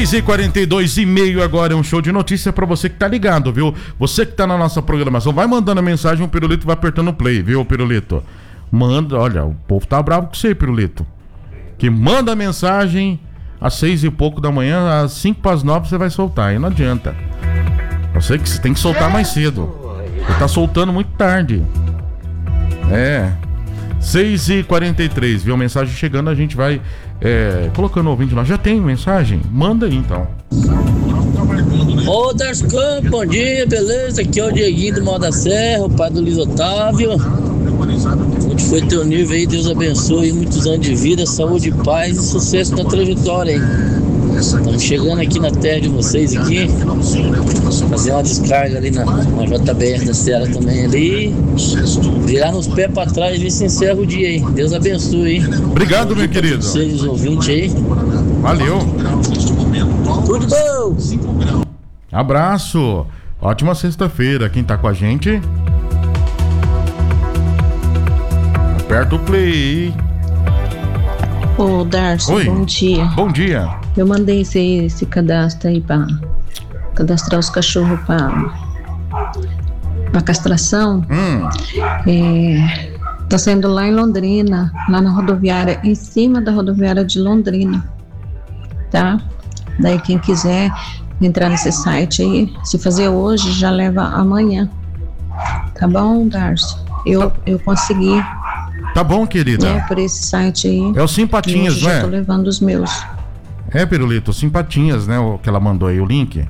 6h42 e meio agora, é um show de notícia pra você que tá ligado, viu? Você que tá na nossa programação, vai mandando a mensagem, o Pirulito vai apertando o play, viu, Pirulito? Manda, olha, o povo tá bravo com você, Pirulito. Que manda a mensagem às 6 e pouco da manhã, às 5 para as 9 você vai soltar, aí não adianta. Eu sei que você tem que soltar mais cedo. Você tá soltando muito tarde. 6h43, viu? Mensagem chegando, a gente vai colocando o ouvinte lá. Já tem mensagem? Manda aí então. Ô Darcy Campos, bom dia, beleza? Aqui é o Dieguinho do Mal da Serra, o pai do Luiz Otávio. Onde foi teu nível aí, Deus abençoe, muitos anos de vida, saúde, paz e sucesso na trajetória aí. Estamos chegando aqui na terra de vocês aqui, fazer uma descarga ali na JBR da Serra também ali, virar nos pés pra trás e ver se encerra o dia aí. Deus abençoe, hein? Obrigado, meu querido. Vocês, os ouvintes aí. Valeu. Tudo bom? Abraço. Ótima sexta-feira. Quem tá com a gente? Aperta o play. Ô, Darcy, oi. Bom dia. Bom dia. Eu mandei esse cadastro aí pra cadastrar os cachorros pra castração. Tá saindo lá em Londrina, lá na rodoviária, em cima da rodoviária de Londrina, tá? Daí quem quiser entrar nesse site aí, se fazer hoje, já leva amanhã. Tá bom, Darcy? Eu consegui. Tá bom, querida. Por esse site aí. É o Simpatinhas, não é? Já tô levando os meus. Pirulito, Simpatinhas, né? O que ela mandou aí, o link.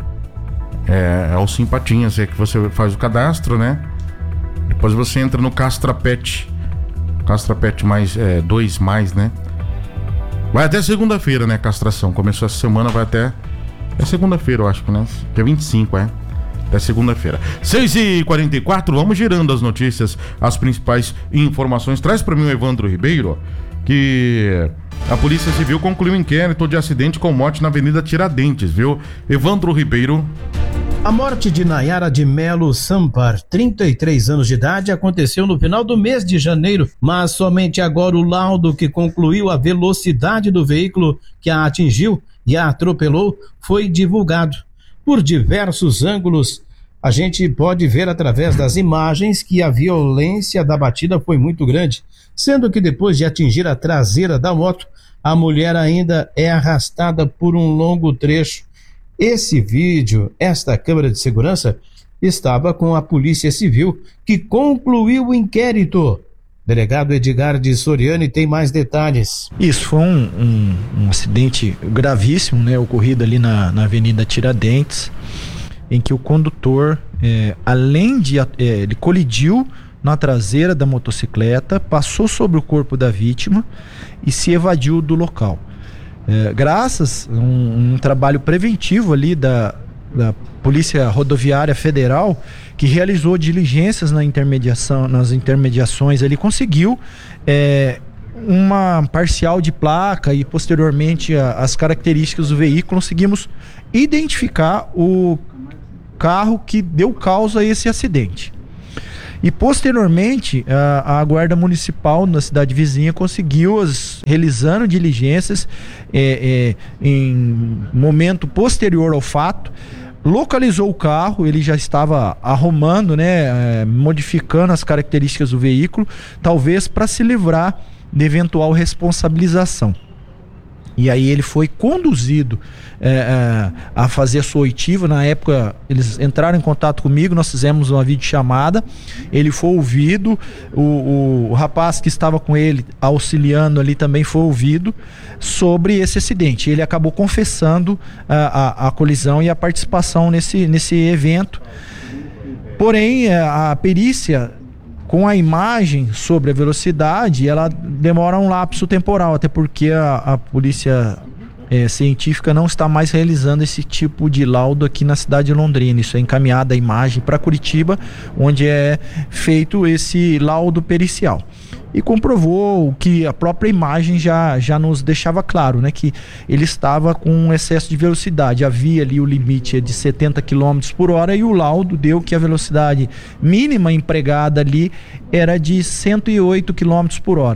É o Simpatinhas, é que você faz o cadastro, né? Depois você entra no Castra Pet. Castra Pet mais 2 mais, né? Vai até segunda-feira, né? Castração. Começou essa semana, vai até. É segunda-feira, eu acho que, né? Que é 25, Até segunda-feira. 6h44, vamos girando as notícias, as principais informações. Traz para mim o Evandro Ribeiro, que a Polícia Civil concluiu um inquérito de acidente com morte na Avenida Tiradentes, viu? Evandro Ribeiro. A morte de Nayara de Melo Sampar, 33 anos de idade, aconteceu no final do mês de janeiro, mas somente agora o laudo que concluiu a velocidade do veículo que a atingiu e a atropelou foi divulgado. Por diversos ângulos, a gente pode ver através das imagens que a violência da batida foi muito grande, sendo que depois de atingir a traseira da moto, a mulher ainda é arrastada por um longo trecho. Esse vídeo, esta câmera de segurança, estava com a Polícia Civil, que concluiu o inquérito. Delegado Edgar de Soriani tem mais detalhes. Isso foi um acidente gravíssimo, né, ocorrido ali na Avenida Tiradentes, em que o condutor, além de ele colidiu na traseira da motocicleta, passou sobre o corpo da vítima e se evadiu do local. Graças a um trabalho preventivo ali da Polícia Rodoviária Federal, que realizou diligências nas intermediações, ele conseguiu uma parcial de placa e posteriormente as características do veículo. Conseguimos identificar o carro que deu causa a esse acidente. E posteriormente a Guarda Municipal na cidade vizinha conseguiu, realizando diligências em momento posterior ao fato, localizou o carro. Ele já estava arrumando, né, modificando as características do veículo, talvez para se livrar de eventual responsabilização. E aí ele foi conduzido a fazer a sua oitiva. Na época eles entraram em contato comigo, nós fizemos uma videochamada, ele foi ouvido, o rapaz que estava com ele auxiliando ali também foi ouvido sobre esse acidente. Ele acabou confessando a colisão e a participação nesse evento. Porém, a perícia com a imagem sobre a velocidade, ela demora um lapso temporal, até porque a polícia científica não está mais realizando esse tipo de laudo aqui na cidade de Londrina. Isso é encaminhada a imagem para Curitiba, onde é feito esse laudo pericial. E comprovou o que a própria imagem já nos deixava claro, né? Que ele estava com um excesso de velocidade. Havia ali o limite de 70 km por hora e o laudo deu que a velocidade mínima empregada ali era de 108 km por hora.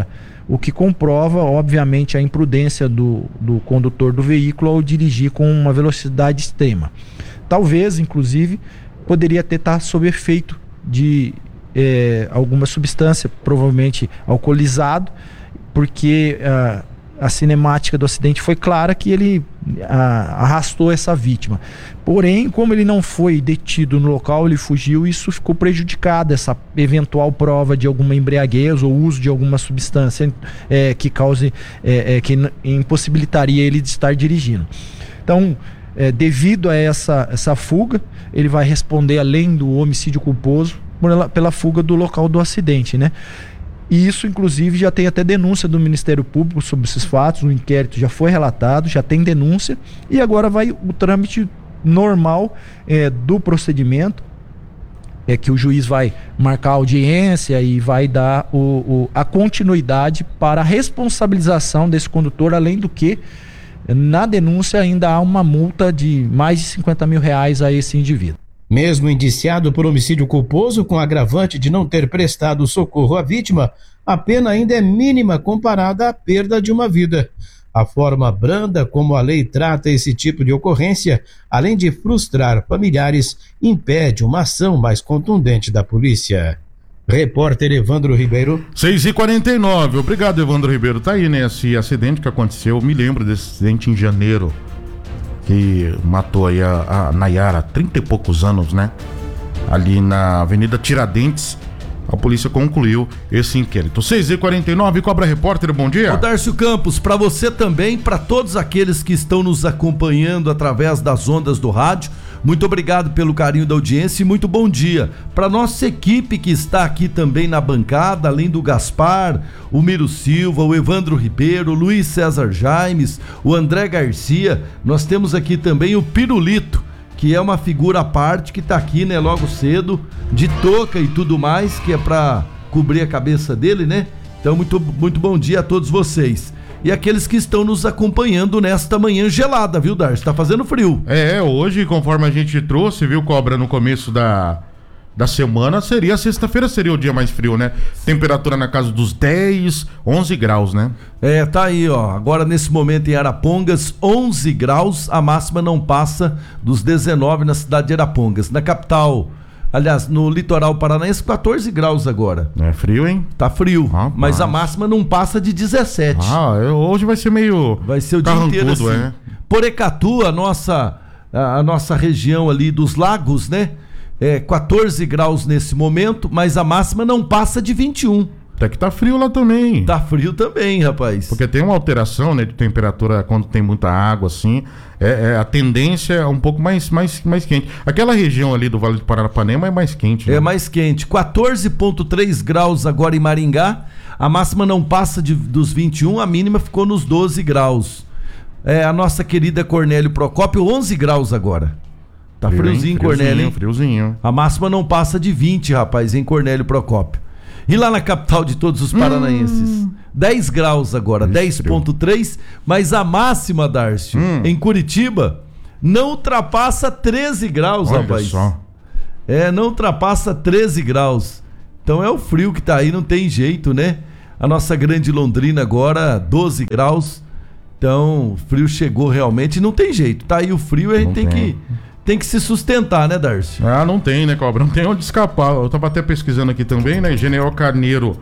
o que comprova, obviamente, a imprudência do condutor do veículo ao dirigir com uma velocidade extrema. Talvez, inclusive, poderia até estar sob efeito de alguma substância, provavelmente alcoolizado, porque a cinemática do acidente foi clara que ele arrastou essa vítima. Porém, como ele não foi detido no local, ele fugiu, isso ficou prejudicado, essa eventual prova de alguma embriaguez ou uso de alguma substância que cause, que impossibilitaria ele de estar dirigindo. Então, devido a essa fuga, ele vai responder, além do homicídio culposo, pela fuga do local do acidente, né? E isso, inclusive, já tem até denúncia do Ministério Público sobre esses fatos, o inquérito já foi relatado, já tem denúncia, e agora vai o trâmite normal do procedimento, que o juiz vai marcar a audiência e vai dar a continuidade para a responsabilização desse condutor, além do que, na denúncia, ainda há uma multa de mais de R$50 mil a esse indivíduo. Mesmo indiciado por homicídio culposo com agravante de não ter prestado socorro à vítima, a pena ainda é mínima comparada à perda de uma vida. A forma branda como a lei trata esse tipo de ocorrência, além de frustrar familiares, impede uma ação mais contundente da polícia. Repórter Evandro Ribeiro. 6h49, obrigado, Evandro Ribeiro. Tá aí, né, esse acidente que aconteceu, me lembro desse acidente em janeiro, que matou aí a Nayara, 30 e poucos anos, né? Ali na Avenida Tiradentes, a polícia concluiu esse inquérito. 6h49, Cobra Repórter, bom dia. Ô Dárcio Campos, para você também, para todos aqueles que estão nos acompanhando através das ondas do rádio, muito obrigado pelo carinho da audiência e muito bom dia. Para nossa equipe que está aqui também na bancada, além do Gaspar, o Miro Silva, o Evandro Ribeiro, o Luiz César Jaimes, o André Garcia, nós temos aqui também o Pirulito, que é uma figura à parte que está aqui, né, logo cedo, de touca e tudo mais, que é para cobrir a cabeça dele, né? Então, muito bom dia a todos vocês. E aqueles que estão nos acompanhando nesta manhã gelada, viu, Darcy? Tá fazendo frio. Hoje, conforme a gente trouxe, viu, Cobra, no começo da semana, sexta-feira seria o dia mais frio, né? Temperatura na casa dos 10, 11 graus, né? Tá aí, ó. Agora, nesse momento em Arapongas, 11 graus, a máxima não passa dos 19 na cidade de Arapongas. Na capital, aliás, no litoral paranaense, 14 graus agora. É frio, hein? Tá frio, mas a máxima não passa de 17. Hoje vai ser meio... Vai ser o dia inteiro assim. Porecatu, a nossa região ali dos lagos, né? 14 graus nesse momento, mas a máxima não passa de 21. Até que tá frio lá também. Tá frio também, rapaz. Porque tem uma alteração, né, de temperatura quando tem muita água, assim. A tendência é um pouco mais quente. Aquela região ali do Vale do Paranapanema é mais quente, né? É mais quente. 14,3 graus agora em Maringá. A máxima não passa dos 21, a mínima ficou nos 12 graus. A nossa querida Cornélio Procópio, 11 graus agora. Tá friozinho, Cornélio, hein? Friozinho. A máxima não passa de 20, rapaz, em Cornélio Procópio. E lá na capital de todos os paranaenses? 10 graus agora, 10,3, mas a máxima, Dárcio, em Curitiba, não ultrapassa 13 graus, olha, rapaz. Só. Não ultrapassa 13 graus. Então é o frio que tá aí, não tem jeito, né? A nossa grande Londrina agora, 12 graus. Então, o frio chegou realmente, não tem jeito. Tá aí o frio e a gente tem que se sustentar, né, Darcy? Não tem, né, Cobra? Não tem onde escapar. Eu tava até pesquisando aqui também, né? General Carneiro,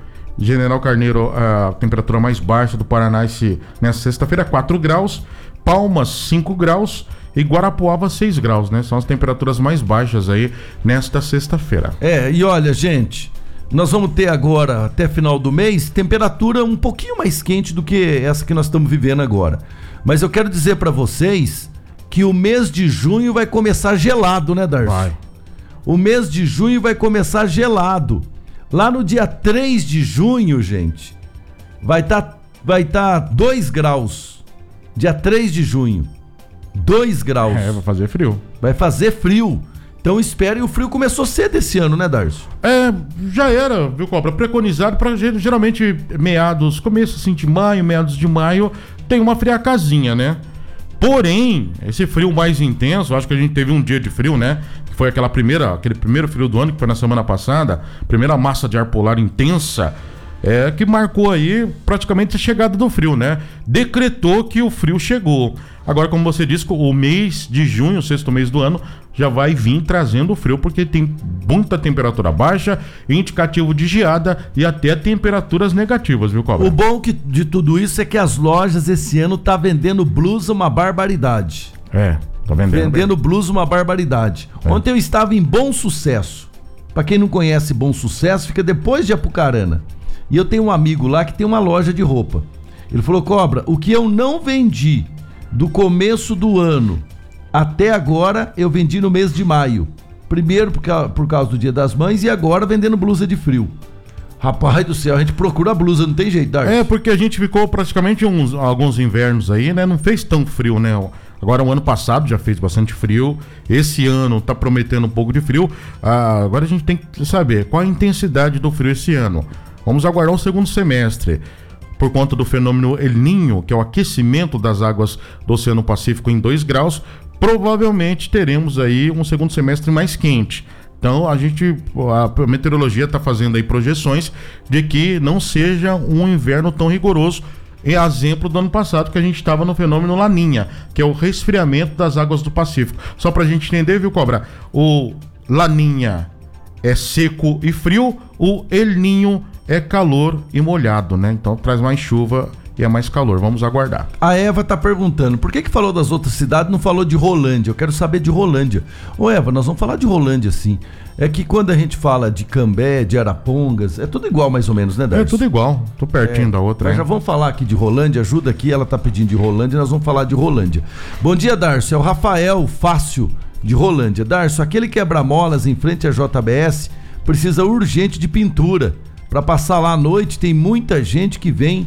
a temperatura mais baixa do Paraná nessa sexta-feira, 4 graus. Palmas, 5 graus. E Guarapuava, 6 graus, né? São as temperaturas mais baixas aí nesta sexta-feira. E olha, gente, nós vamos ter agora, até final do mês, temperatura um pouquinho mais quente do que essa que nós estamos vivendo agora. Mas eu quero dizer pra vocês que o mês de junho vai começar gelado, né, Darcy? Vai. O mês de junho vai começar gelado. Lá no dia 3 de junho, gente, vai tá 2 graus. Dia 3 de junho. 2 graus. Vai fazer frio. Vai fazer frio. Então espere, o frio começou cedo esse ano, né, Darcy? Já era, viu, Cobra? Preconizado para geralmente começo assim de maio, meados de maio, tem uma friacazinha, né? Porém, esse frio mais intenso, acho que a gente teve um dia de frio, né? Que foi aquele primeiro frio do ano, que foi na semana passada, primeira massa de ar polar intensa. que marcou aí praticamente a chegada do frio, né? Decretou que o frio chegou. Agora, como você disse, o mês de junho, o 6º mês do ano, já vai vir trazendo o frio, porque tem muita temperatura baixa, indicativo de geada e até temperaturas negativas, viu, Cobra? O bom de tudo isso é que as lojas esse ano tá vendendo blusa uma barbaridade. Tá vendendo. Vendendo blusa uma barbaridade. Ontem eu estava em Bom Sucesso. Pra quem não conhece Bom Sucesso, fica depois de Apucarana. E eu tenho um amigo lá que tem uma loja de roupa. Ele falou: Cobra, o que eu não vendi do começo do ano até agora, eu vendi no mês de maio. Primeiro por causa do Dia das Mães e agora vendendo blusa de frio. Rapaz do céu, a gente procura a blusa, não tem jeito, Darcy. Porque a gente ficou praticamente alguns invernos aí, né? Não fez tão frio, né? Agora, o ano passado já fez bastante frio. Esse ano tá prometendo um pouco de frio. Agora a gente tem que saber qual a intensidade do frio esse ano. Vamos aguardar o segundo semestre. Por conta do fenômeno El Niño, que é o aquecimento das águas do Oceano Pacífico em 2 graus, provavelmente teremos aí um segundo semestre mais quente. Então a meteorologia está fazendo aí projeções de que não seja um inverno tão rigoroso. É exemplo do ano passado, que a gente estava no fenômeno Laninha, que é o resfriamento das águas do Pacífico. Só pra gente entender, viu, Cobra? O Laninha é seco e frio, o El Niño é calor e molhado, né? Então traz mais chuva e é mais calor. Vamos aguardar. A Eva tá perguntando, por que falou das outras cidades e não falou de Rolândia? Eu quero saber de Rolândia. Ô Eva, nós vamos falar de Rolândia sim. É que quando a gente fala de Cambé, de Arapongas, é tudo igual mais ou menos, né, Darcy? É tudo igual, tô pertinho da outra. Mas já vamos falar aqui de Rolândia, ajuda aqui, ela tá pedindo de Rolândia, nós vamos falar de Rolândia. Bom dia, Darcy, é o Rafael Fácil de Rolândia. Darcy, aquele quebra-molas em frente à JBS precisa urgente de pintura. Para passar lá à noite, tem muita gente que vem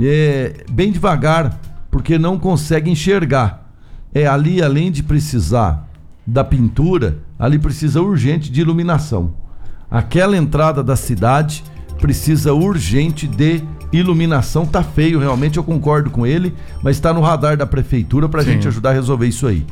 bem devagar, porque não consegue enxergar. Ali, além de precisar da pintura, ali precisa urgente de iluminação. Aquela entrada da cidade precisa urgente de iluminação. Tá feio, realmente, eu concordo com ele, mas tá no radar da prefeitura pra gente ajudar a resolver isso aí.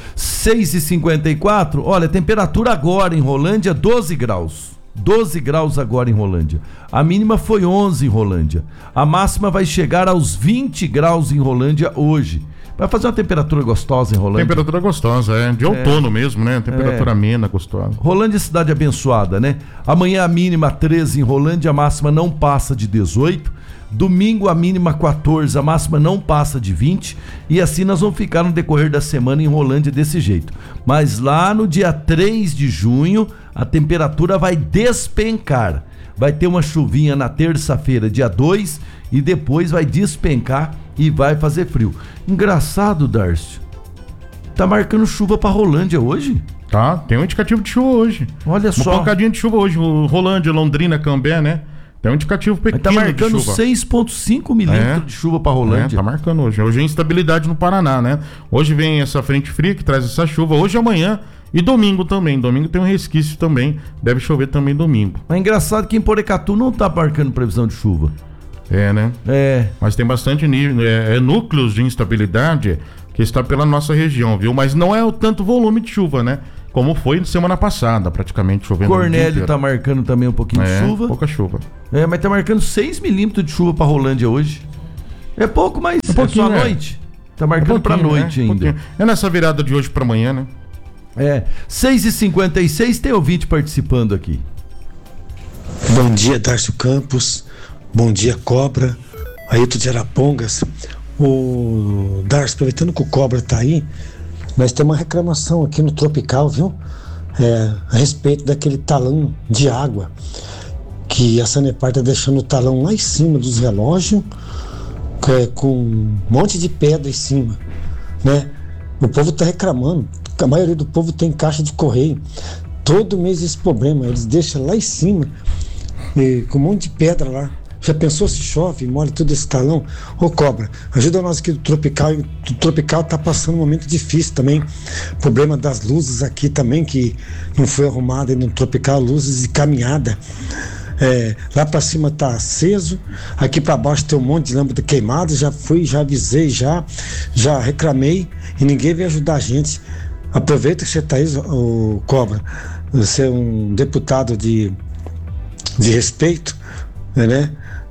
6h54, olha, temperatura agora em Rolândia, 12 graus. 12 graus agora em Rolândia. A mínima foi 11 em Rolândia. A máxima vai chegar aos 20 graus em Rolândia hoje. Vai fazer uma temperatura gostosa em Rolândia. Temperatura gostosa, de outono mesmo, né? Temperatura amena, gostosa. Rolândia é cidade abençoada, né? Amanhã a mínima 13 em Rolândia, a máxima não passa de 18. Domingo a mínima 14, a máxima não passa de 20. E assim nós vamos ficar no decorrer da semana em Rolândia desse jeito. Mas lá no dia 3 de junho, a temperatura vai despencar. Vai ter uma chuvinha na terça-feira, dia 2, e depois vai despencar e vai fazer frio. Engraçado, Darcy. Tá marcando chuva pra Rolândia hoje? Tá, tem um indicativo de chuva hoje. Olha só. Uma pancadinha de chuva hoje. Rolândia, Londrina, Cambé, né? Tem um indicativo pequeno tá marcando de chuva. 6,5 milímetros de chuva pra Rolândia. Tá marcando hoje. Hoje é instabilidade no Paraná, né? Hoje vem essa frente fria que traz essa chuva. Hoje e amanhã. E domingo também. Domingo tem um resquício também. Deve chover também domingo. É engraçado que em Porecatu não tá marcando previsão de chuva. Né? Mas tem bastante nível. Núcleos de instabilidade que está pela nossa região, viu? Mas não é o tanto volume de chuva, né? Como foi semana passada, praticamente chovendo. Cornélio tá marcando também um pouquinho de chuva. Pouca chuva. Mas tá marcando 6 milímetros de chuva pra Rolândia hoje. É pouco, mas é só à noite. Tá marcando pra noite ainda. É nessa virada de hoje pra amanhã, né? 6h56, tem ouvinte participando aqui. Bom dia, Darcio Campos. Bom dia, Cobra. Ailton de Arapongas. O Darcio, aproveitando que o Cobra tá aí, nós temos uma reclamação aqui no Tropical, viu? A respeito daquele talão de água, que a Sanepar tá deixando o talão lá em cima dos relógios, com um monte de pedra em cima, né? O povo tá reclamando. A maioria do povo tem caixa de correio. Todo mês esse problema, eles deixam lá em cima, com um monte de pedra lá. Já pensou se chove, molha todo esse talão? Ô Cobra, ajuda nós aqui do Tropical. O Tropical tá passando um momento difícil também. Problema das luzes aqui também, que não foi arrumada aí no Tropical, luzes de caminhada. Lá pra cima tá aceso, aqui pra baixo tem um monte de lâmpada queimada. Já fui, já avisei, já reclamei e ninguém veio ajudar a gente. Aproveita que você tá aí, o Cobra. Você é um deputado de respeito, né?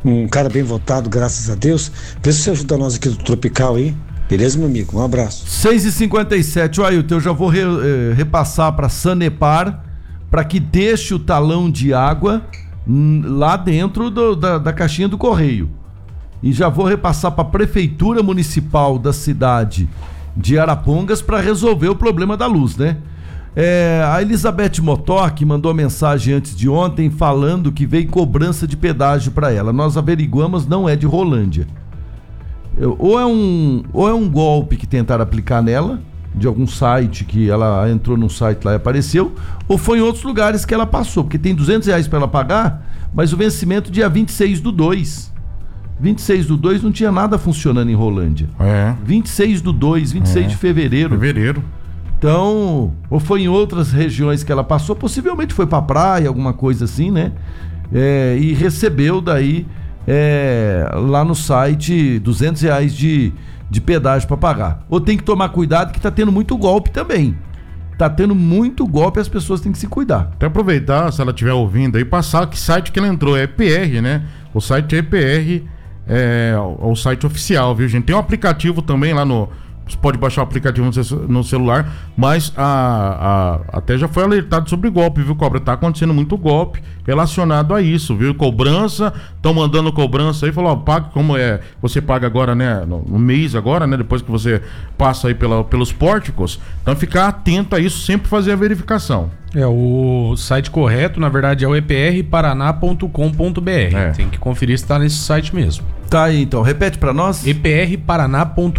um cara bem votado, graças a Deus. Vê se você ajuda nós aqui do Tropical aí. Beleza, meu amigo? Um abraço. 6h57, o Ailton, eu já vou repassar para Sanepar para que deixe o talão de água lá dentro da caixinha do correio. E já vou repassar para a Prefeitura Municipal da cidade de Arapongas para resolver o problema da luz, né? A Elizabeth Motoc mandou mensagem antes de ontem falando que veio cobrança de pedágio para ela. Nós averiguamos, não é de Rolândia. Ou é um golpe que tentaram aplicar nela, de algum site que ela entrou num site lá e apareceu, ou foi em outros lugares que ela passou, porque tem R$200 para ela pagar, mas o vencimento dia 26/2. 26/2 não tinha nada funcionando em Rolândia. 26/2, 26 de fevereiro. Então, ou foi em outras regiões que ela passou, possivelmente foi pra praia, alguma coisa assim, né? E recebeu daí lá no site R$200 de pedágio para pagar. Ou tem que tomar cuidado que tá tendo muito golpe também. Tá tendo muito golpe, as pessoas têm que se cuidar. Até aproveitar, se ela estiver ouvindo aí, passar que site que ela entrou, é EPR, né? O site é EPR, é o site oficial, viu, gente? Tem um aplicativo também lá você pode baixar o aplicativo no celular, mas até já foi alertado sobre golpe, viu, Cobra? Tá acontecendo muito golpe relacionado a isso, viu? Cobrança, estão mandando cobrança aí, falou, paga como você paga agora, né, no mês agora, né, depois que você passa aí pelos pórticos. Então ficar atento a isso, sempre fazer a verificação. O site correto, na verdade, é o eprparaná.com.br. Tem que conferir se tá nesse site mesmo. Tá aí, então. Repete pra nós. eprparaná.com.br.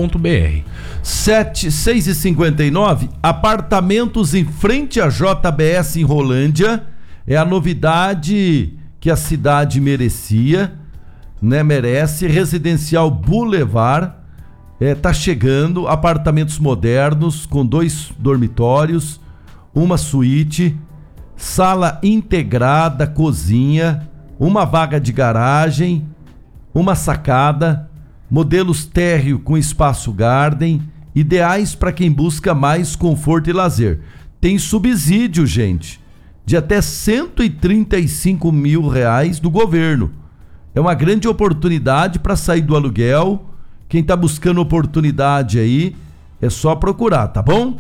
6h59, apartamentos em frente à JBS em Rolândia. É a novidade que a cidade merecia, né? Merece. Residencial Boulevard. Tá chegando. Apartamentos modernos com 2 dormitórios, uma suíte, sala integrada, cozinha, uma vaga de garagem, uma sacada, modelos térreo com espaço garden, ideais para quem busca mais conforto e lazer. Tem subsídio, gente, de até R$135 mil do governo. É uma grande oportunidade para sair do aluguel. Quem está buscando oportunidade aí, é só procurar, tá bom?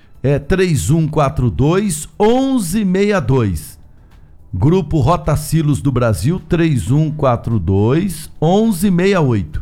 3142-1162. Grupo Rotacilos do Brasil, 3142-1168.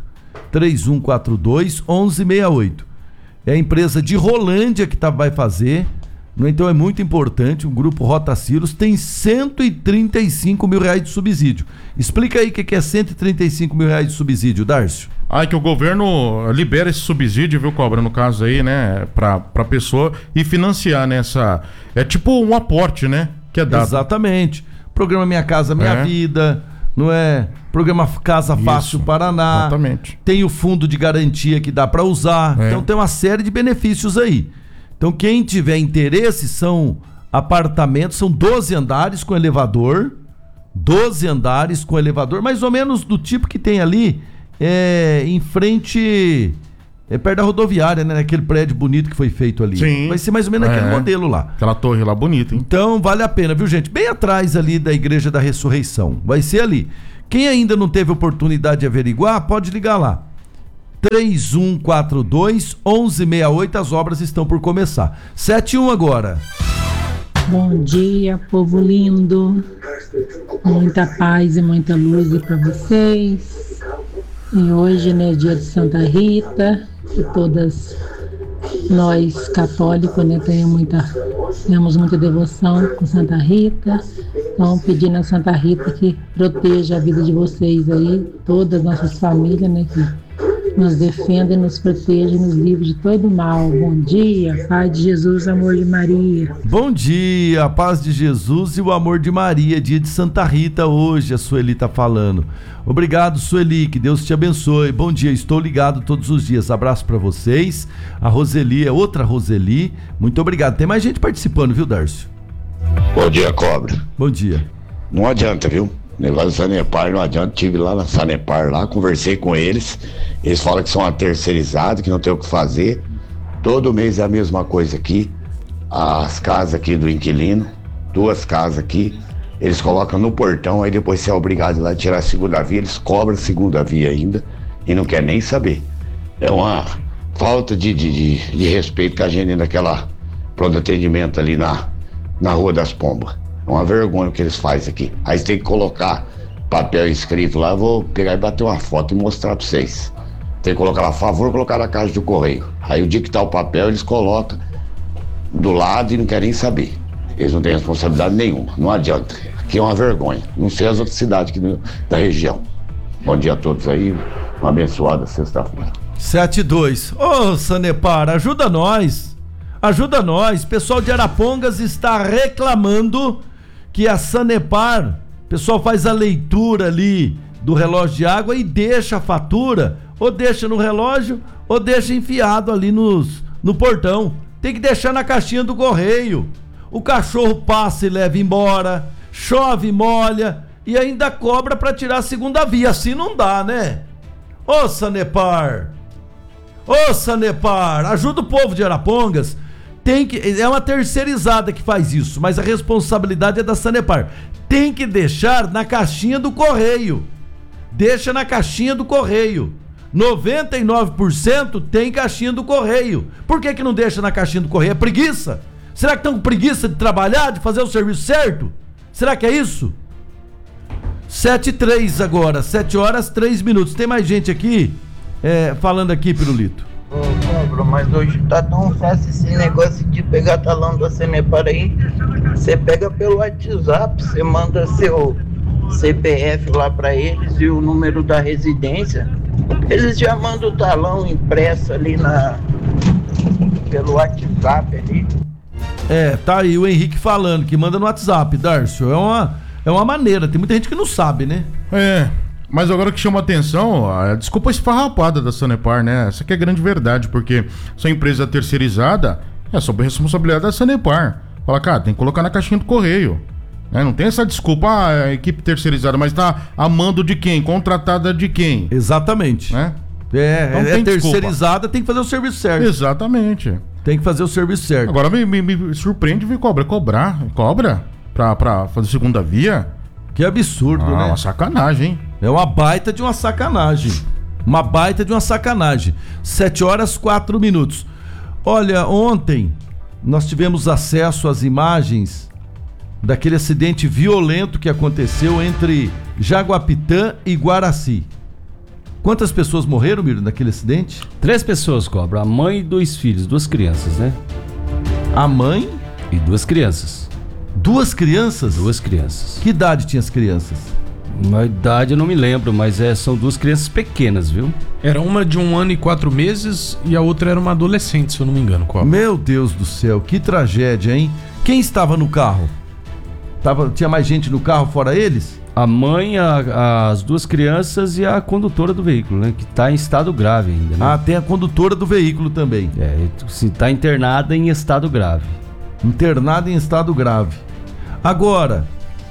3142-1168. É a empresa de Rolândia que vai fazer. Então é muito importante. O Grupo Rotacilos tem R$135 mil de subsídio. Explica aí o que é R$135 mil de subsídio, Dárcio. Que o governo libera esse subsídio, viu, Cobra, no caso aí, né, pra pessoa e financiar nessa... É tipo um aporte, né, que é dado. Exatamente. Programa Minha Casa Minha Vida, não é? Programa Casa Fácil Paraná. Exatamente. Tem o fundo de garantia que dá pra usar. Então tem uma série de benefícios aí. Então quem tiver interesse, são apartamentos, são 12 andares com elevador. 12 andares com elevador, mais ou menos do tipo que tem ali... em frente, perto da rodoviária, né? Aquele prédio bonito que foi feito ali. Sim. Vai ser mais ou menos aquele modelo lá. Aquela torre lá bonita, hein? Então vale a pena, viu, gente? Bem atrás ali da Igreja da Ressurreição. Vai ser ali. Quem ainda não teve oportunidade de averiguar, pode ligar lá. 3142-1168, as obras estão por começar. 7-1 agora. Bom dia, povo lindo. Muita paz e muita luz para vocês. E hoje, né, dia de Santa Rita, que todas nós católicos, né, temos muita devoção com Santa Rita. Então, pedindo a Santa Rita que proteja a vida de vocês aí, todas as nossas famílias, né, que nos defenda e nos proteja e nos livre de todo mal. Bom dia, paz de Jesus, amor de Maria. Bom dia, paz de Jesus e o amor de Maria. Dia de Santa Rita hoje, a Sueli tá falando. Obrigado, Sueli, que Deus te abençoe. Bom dia, estou ligado todos os dias. Abraço pra vocês. A Roseli é outra Roseli. Muito obrigado. Tem mais gente participando, viu, Dárcio? Bom dia, Cobra. Bom dia. Não adianta, viu? Negócio do Sanepar não adianta. Tive lá na Sanepar, conversei com eles. Eles falam que são terceirizados, que não tem o que fazer. Todo mês é a mesma coisa aqui. As casas aqui do inquilino, 2 casas aqui, Eles colocam no portão, aí depois você é obrigado a ir lá tirar a segunda via, eles cobram a segunda via ainda e não quer nem saber. É uma falta de respeito com a gente naquela pronto atendimento ali na Rua das Pombas. É uma vergonha o que eles fazem aqui. Aí você tem que colocar papel escrito lá, eu vou pegar e bater uma foto e mostrar pra vocês. Tem que colocar lá, favor, colocar na caixa do correio. Aí o dia que tá o papel, eles colocam do lado e não querem saber. Eles não têm responsabilidade nenhuma, não adianta. Aqui é uma vergonha. Não sei as outras cidades aqui da região. Bom dia a todos aí, uma abençoada sexta-feira. 7-2. Ô, Sanepar, ajuda nós. Ajuda nós. Pessoal de Arapongas está reclamando que a Sanepar, o pessoal faz a leitura ali do relógio de água e deixa a fatura, ou deixa no relógio, ou deixa enfiado ali no portão. Tem que deixar na caixinha do correio. O cachorro passa e leva embora, chove, molha e ainda cobra pra tirar a segunda via. Assim não dá, né? Ô, Sanepar! Ô, Sanepar! Ajuda o povo de Arapongas. É uma terceirizada que faz isso, mas a responsabilidade é da Sanepar. Tem que deixar na caixinha do correio. Deixa na caixinha do correio. 99% tem caixinha do correio. Por que não deixa na caixinha do correio? É preguiça? Será que estão com preguiça de trabalhar, de fazer o serviço certo? Será que é isso? 7:03 agora, 7h03. Tem mais gente aqui falando aqui, Pirulito. Ô, Cobra, mas hoje tá tão fácil esse negócio de pegar talão da Sanepar aí. Você pega pelo WhatsApp, você manda seu CPF lá pra eles e o número da residência. Eles já mandam o talão impresso ali pelo WhatsApp ali. Tá aí o Henrique falando que manda no WhatsApp, Darcio. É uma maneira, tem muita gente que não sabe, né? Mas agora o que chama a atenção, a desculpa esfarrapada da Sanepar, né? Essa que é a grande verdade, porque essa empresa terceirizada é sob a responsabilidade da Sanepar. Fala, cara, tem que colocar na caixinha do correio. Não tem essa desculpa, a equipe terceirizada, mas tá a mando de quem? Contratada de quem? Exatamente. Né? É terceirizada, tem que fazer o serviço certo. Exatamente. Tem que fazer o serviço certo. Agora me surpreende ver cobra pra fazer segunda via. Que absurdo, né? Uma sacanagem, hein? É uma baita de uma sacanagem. 7h04. Olha, ontem nós tivemos acesso às imagens daquele acidente violento que aconteceu entre Jaguapitã e Guaraci. Quantas pessoas morreram, Miro, naquele acidente? 3 pessoas, Cobra. A mãe e 2 filhos, 2 crianças, né? A mãe e 2 crianças. 2 crianças? 2 crianças. Que idade tinha as crianças? Uma idade eu não me lembro, mas são 2 crianças pequenas, viu? Era uma de 1 ano e 4 meses e a outra era uma adolescente, se eu não me engano, Cobra. Meu Deus do céu, que tragédia, hein? Quem estava no carro? Tinha mais gente no carro fora eles? A mãe, as 2 crianças e a condutora do veículo, né? Que tá em estado grave ainda, né? Tem a condutora do veículo também. Sim, tá internada em estado grave. Internada em estado grave. Agora,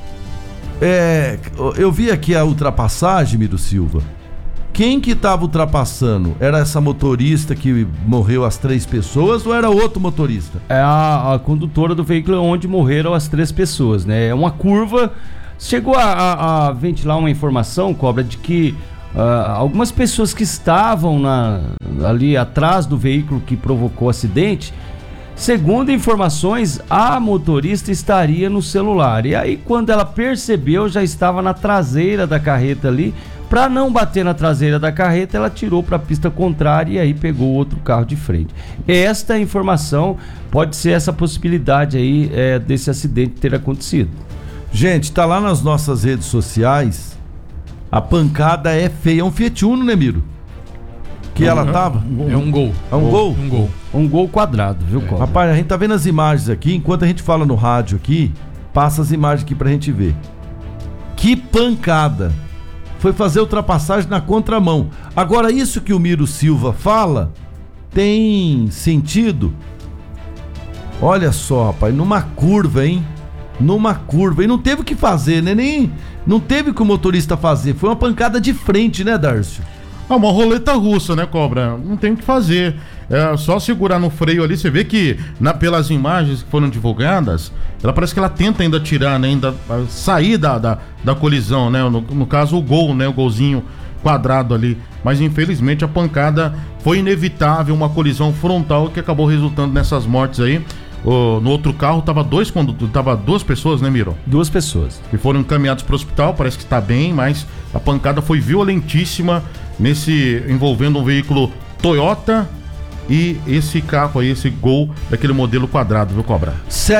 eu vi aqui a ultrapassagem, Miro Silva. Quem que tava ultrapassando? Era essa motorista que morreu as 3 pessoas ou era outro motorista? É a condutora do veículo onde morreram as 3 pessoas, né? É uma curva. Chegou a ventilar uma informação, Cobra, de que algumas pessoas que estavam ali atrás do veículo que provocou o acidente, segundo informações, a motorista estaria no celular. E aí, quando ela percebeu, já estava na traseira da carreta ali. Para não bater na traseira da carreta, ela tirou para a pista contrária e aí pegou outro carro de frente. Esta informação pode ser essa possibilidade aí desse acidente ter acontecido. Gente, tá lá nas nossas redes sociais. A pancada é feia. É um Fiat Uno, né, Miro? Que ela tava? É um Gol. É um Gol? Um Gol. Um Gol quadrado, viu, Cobra? Rapaz, a gente tá vendo as imagens aqui. Enquanto a gente fala no rádio aqui, passa as imagens aqui pra gente ver. Que pancada! Foi fazer ultrapassagem na contramão. Agora, isso que o Miro Silva fala tem sentido? Olha só, rapaz, numa curva, hein? Numa curva. E não teve o que fazer, né? Não teve o que o motorista fazer. Foi uma pancada de frente, né, Darcio? Uma roleta russa, né, Cobra? Não tem o que fazer. só segurar no freio ali, você vê que pelas imagens que foram divulgadas, ela parece que ela tenta ainda tirar, né, ainda sair da colisão, né, no caso o gol, né, o golzinho quadrado ali, mas infelizmente a pancada foi inevitável, uma colisão frontal que acabou resultando nessas mortes aí. No outro carro tava duas pessoas, né, Miro? 2 pessoas. Que foram encaminhados para o hospital, parece que está bem, mas a pancada foi violentíssima envolvendo um veículo Toyota e esse carro aí, esse Gol daquele modelo quadrado, viu, Cobra?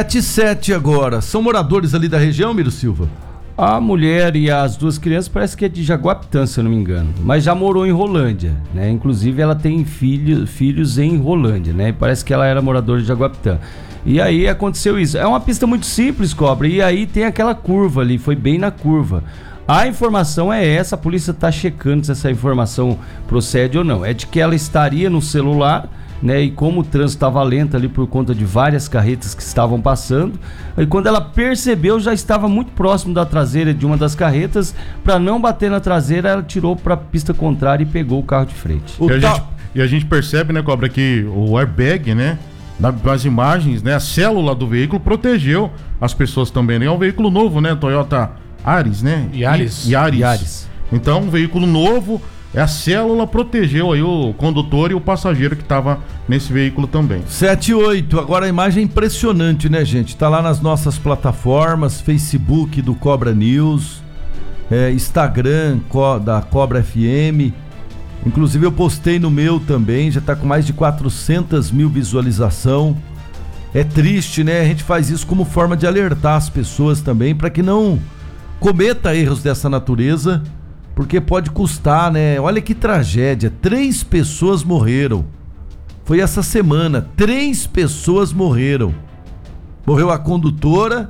7 agora. São moradores ali da região, Miro Silva? A mulher e as 2 crianças parece que é de Jaguapitã, se eu não me engano, mas já morou em Rolândia, né? Inclusive ela tem filhos em Rolândia, né? E parece que ela era moradora de Jaguapitã. E aí aconteceu isso. É uma pista muito simples, Cobra, e aí tem aquela curva ali, foi bem na curva. A informação é essa, a polícia tá checando se essa informação procede ou não. É de que ela estaria no celular, né? E como o trânsito estava lento ali por conta de várias carretas que estavam passando, e quando ela percebeu, já estava muito próximo da traseira de uma das carretas. Para não bater na traseira, ela tirou para a pista contrária e pegou o carro de frente. E a gente percebe, né, Cobra, que o airbag, né, nas imagens, né, a célula do veículo protegeu as pessoas também, né? É um veículo novo, né, Toyota Yaris, né? Yaris. Então, um veículo novo, a célula protegeu aí o condutor e o passageiro que estava nesse veículo também. 7-8, agora a imagem é impressionante, né, gente? Tá lá nas nossas plataformas, Facebook do Cobra News, Instagram da Cobra FM. Inclusive eu postei no meu também, já tá com mais de 400 mil visualização. É triste, né? A gente faz isso como forma de alertar as pessoas também, para que não cometa erros dessa natureza, porque pode custar, né? Olha que tragédia, 3 pessoas morreram. Foi essa semana, 3 pessoas morreram. Morreu a condutora,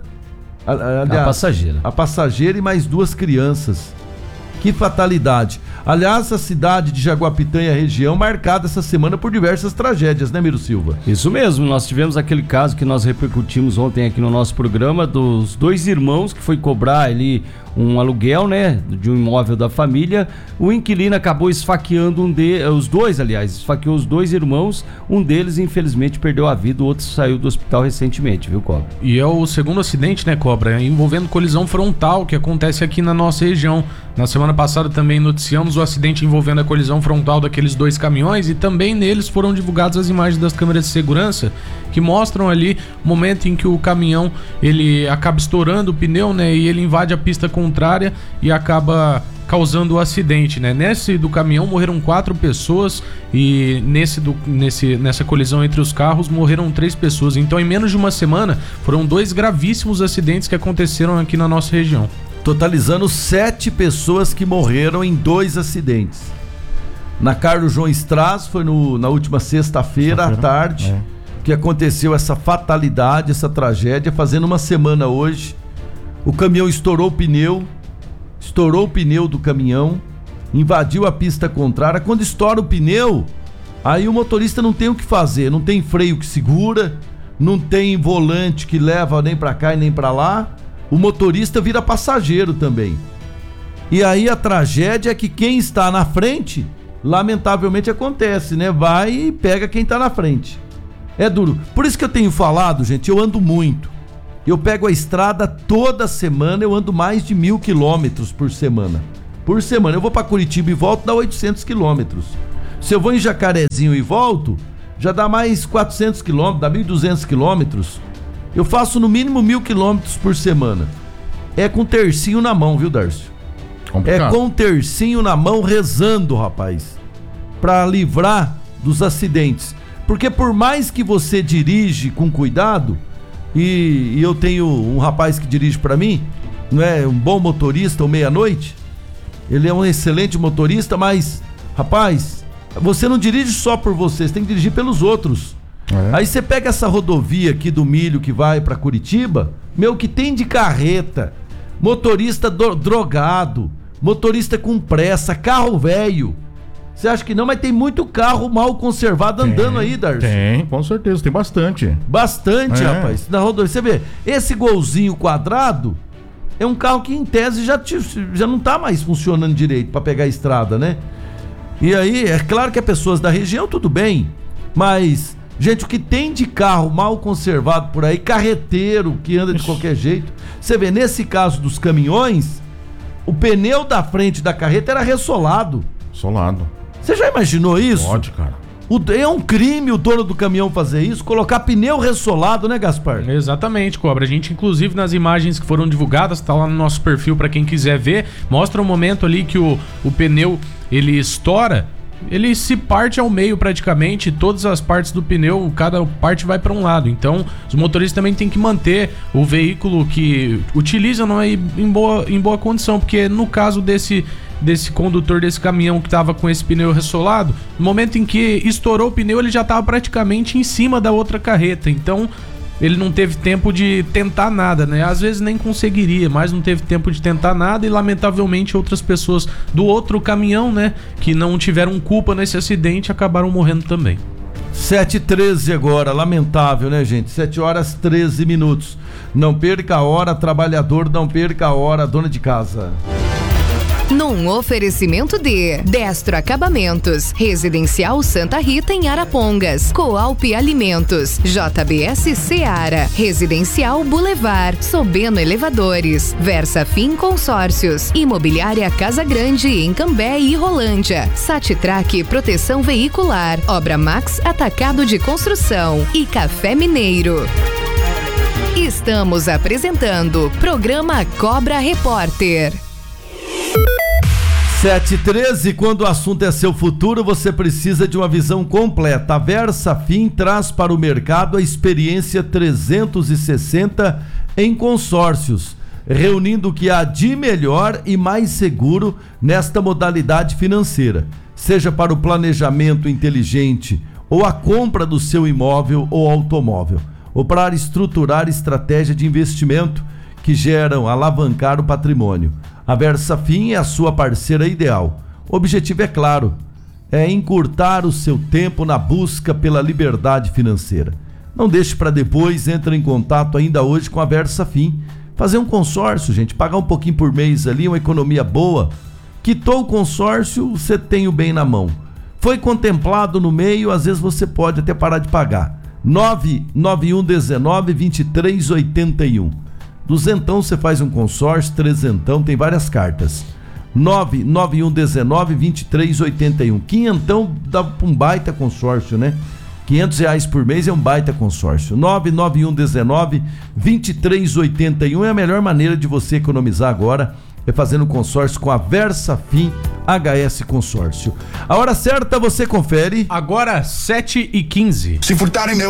a passageira e mais 2 crianças. Que fatalidade. Aliás, a cidade de Jaguapitã e a região marcada essa semana por diversas tragédias, né, Miro Silva? Isso mesmo, nós tivemos aquele caso que nós repercutimos ontem aqui no nosso programa, dos 2 irmãos que foi cobrar ali um aluguel, né, de um imóvel da família. O inquilino acabou esfaqueando esfaqueou os 2 irmãos. Um deles, infelizmente, perdeu a vida, o outro saiu do hospital recentemente, viu, Cobra? E é o segundo acidente, né, Cobra, envolvendo colisão frontal que acontece aqui na nossa região. Na semana passada também noticiamos o acidente envolvendo a colisão frontal daqueles 2 caminhões, e também neles foram divulgadas as imagens das câmeras de segurança que mostram ali o momento em que o caminhão ele acaba estourando o pneu, né, e ele invade a pista contrária e acaba causando o acidente, né? Nesse do caminhão morreram 4 pessoas e nessa colisão entre os carros morreram 3 pessoas. Então, em menos de uma semana, foram 2 gravíssimos acidentes que aconteceram aqui na nossa região. Totalizando 7 pessoas que morreram em 2 acidentes. Na Carlos João Stras, foi na última sexta-feira à tarde, que aconteceu essa fatalidade, essa tragédia, fazendo uma semana hoje. O caminhão estourou o pneu do caminhão, invadiu a pista contrária. Quando estoura o pneu, aí o motorista não tem o que fazer, não tem freio que segura, não tem volante que leva nem pra cá e nem pra lá. O motorista vira passageiro também. E aí a tragédia é que quem está na frente, lamentavelmente acontece, né? Vai e pega quem tá na frente. É duro. Por isso que eu tenho falado, gente, eu ando muito. Eu pego a estrada toda semana, eu ando mais de 1.000 quilômetros por semana. Por semana. Eu vou pra Curitiba e volto, dá 800 quilômetros. Se eu vou em Jacarezinho e volto, já dá mais 400 quilômetros, dá 1.200 quilômetros. Eu faço no mínimo 1.000 quilômetros por semana. É com tercinho na mão, viu, Darcio? Complicado. É com tercinho na mão, rezando, rapaz, pra livrar dos acidentes. Porque por mais que você dirige com cuidado, e eu tenho um rapaz que dirige pra mim, não é um bom motorista, o Meia-Noite, ele é um excelente motorista, mas, rapaz, você não dirige só por você tem que dirigir pelos outros. Aí você pega essa rodovia aqui do Milho que vai pra Curitiba, meu, que tem de carreta, motorista drogado, motorista com pressa, carro velho. Você acha que não, mas tem muito carro mal conservado andando aí, Darcy. Tem, com certeza, tem bastante. Bastante, rapaz. Na rodovia, você vê, esse golzinho quadrado é um carro que em tese já não tá mais funcionando direito pra pegar a estrada, né? E aí, é claro que as pessoas da região, tudo bem, Mas, gente, o que tem de carro mal conservado por aí, carreteiro que anda de qualquer jeito, você vê, nesse caso dos caminhões, o pneu da frente da carreta era ressolado. Solado. Você já imaginou isso? Pode, cara. É um crime o dono do caminhão fazer isso, colocar pneu ressolado, né, Gaspar? Exatamente, Cobra. A gente, inclusive, nas imagens que foram divulgadas, tá lá no nosso perfil para quem quiser ver, mostra um momento ali que o pneu, ele estoura, ele se parte ao meio praticamente, todas as partes do pneu, cada parte vai para um lado. Então, os motoristas também têm que manter o veículo que utilizam aí em boa condição, porque no caso desse condutor desse caminhão que estava com esse pneu ressolado, no momento em que estourou o pneu, ele já estava praticamente em cima da outra carreta. Então, ele não teve tempo de tentar nada, né? Às vezes nem conseguiria, mas não teve tempo de tentar nada e, lamentavelmente, outras pessoas do outro caminhão, né, que não tiveram culpa nesse acidente, acabaram morrendo também. 7h13 agora, lamentável, né, gente? 7h13. Não perca a hora, trabalhador, não perca a hora, dona de casa. Num oferecimento de Destro Acabamentos, Residencial Santa Rita em Arapongas, Coalp Alimentos, JBS Seara, Residencial Boulevard, Sobeno Elevadores, Versafim Consórcios, Imobiliária Casa Grande em Cambé e Rolândia, Satitrac Proteção Veicular, Obra Max Atacado de Construção e Café Mineiro. Estamos apresentando Programa Cobra Repórter. 7h13, quando o assunto é seu futuro, você precisa de uma visão completa. A Versafin traz para o mercado a experiência 360 em consórcios, reunindo o que há de melhor e mais seguro nesta modalidade financeira, seja para o planejamento inteligente ou a compra do seu imóvel ou automóvel, ou para estruturar estratégia de investimento que geram alavancar o patrimônio. A Versafin é a sua parceira ideal. O objetivo é claro, é encurtar o seu tempo na busca pela liberdade financeira. Não deixe para depois, entre em contato ainda hoje com a Versafin. Fazer um consórcio, gente, pagar um pouquinho por mês ali, uma economia boa. Quitou o consórcio, você tem o bem na mão. Foi contemplado no meio, às vezes você pode até parar de pagar. 99119-2381. Duzentão você faz um consórcio, trezentão, tem várias cartas. 99119-2381. Quinhentão dá um baita consórcio, né? R$500 por mês é um baita consórcio. 99119-2381 é a melhor maneira de você economizar agora, é fazendo consórcio com a Versafin HS Consórcio. A hora certa você confere. Agora 7h15. Se furtarem meu